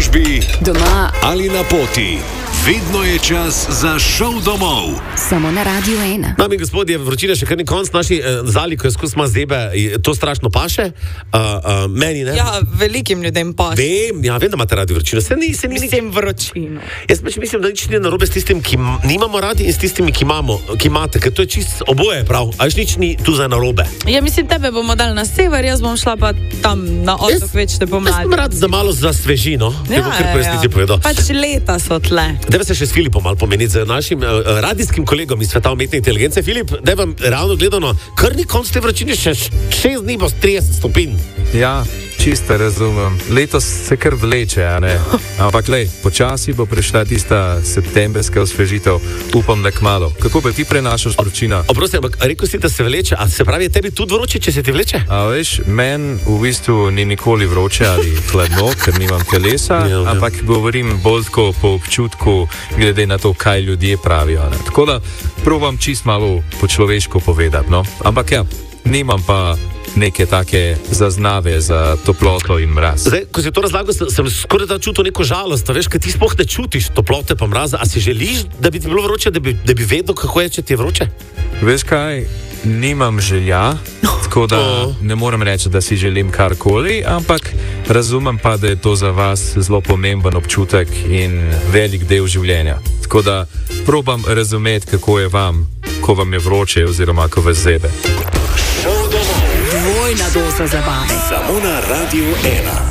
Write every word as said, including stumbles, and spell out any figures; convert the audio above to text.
službi, doma ali na poti. Vedno je čas za šov domov. Samo na Radiu ena. Dame in gospodje, vročina še kar ni konc, naši eh, zali, ko je skus ima zebe, to strašno paše. Uh, uh, meni ne. Ja, velikim ljudem paše. Vem, ja, vem, da imate radi vročino. Se ni, se ni Mislim vročino. Jaz pač mislim, da nič ni narobe s tistim, ki nimamo radi, in s tistimi, ki imamo, ki imate, ker to je čist oboje prav. A nič ni tu za narobe. Ja, mislim, tebe bomo dali na sever, jaz bom šla pa tam na otok večne pomladi. Jaz sem rad, da malo zasveži, no. Ja, ja, ja. Pač leta so tle. Dajva se še s Filipom malo pomeniti, z našim uh, radijskim kolegom iz sveta umetne inteligence. Filip, daj vam realno gledano, kar ni konc te vročine, še šest dni bo trideset stopinj. Ja, čisto razumem. Letos se kar vleče, a ne? Ampak lej, počasi bo prišla tista septemberska osvežitev. Upam, da kmalu. Kako pa ti prenašaš vročino? Oprosti, ampak rekel si, da se vleče, a se pravi, je tebi tudi vroče, če se ti vleče? A veš, meni v bistvu ni nikoli vroče ali hladno, ker nimam telesa, ja, ja. Ampak govorim bolj tako po občutku, glede na to, kaj ljudje pravijo. Ne? Tako da probam čist malo po človeško povedati, no? Ampak ja, nimam pa neke take zaznave za toploto in mraz. Zdaj, ko si to razlagal, sem, sem skoraj da čutil neko žalost, veš, ker ti sploh ne čutiš toplote pa mraza, a si želiš, da bi ti bilo vroče, da bi, da bi vedel, kako je, če ti je vroče? Veš kaj, nimam želja, tako da ne morem reči, da si želim karkoli, ampak razumem pa, da je to za vas zelo pomemben občutek in velik del življenja. Tako da probam razumeti, kako je vam, ko vam je vroče oziroma ko vas zebe. Dvojna doza zabave. Samo na Radiu ena.